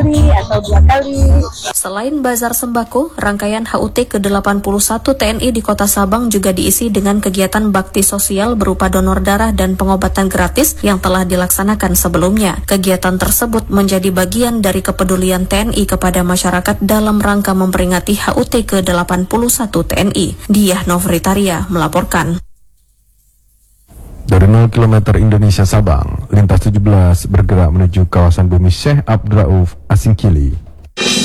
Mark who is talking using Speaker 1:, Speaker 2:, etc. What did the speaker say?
Speaker 1: atau 2 kali.
Speaker 2: Selain bazar sembako, rangkaian HUT ke-81 TNI di Kota Sabang juga diisi dengan kegiatan bakti sosial berupa donor darah dan pengobatan gratis yang telah dilaksanakan sebelumnya. Kegiatan tersebut menjadi bagian dari kepedulian TNI kepada masyarakat dalam rangka memperingati HUT ke-81 TNI. Diah Novritaria melaporkan.
Speaker 3: Dari 0 km Indonesia Sabang, lintas 17 bergerak menuju kawasan bumi Syekh Abdurrauf Asingkili.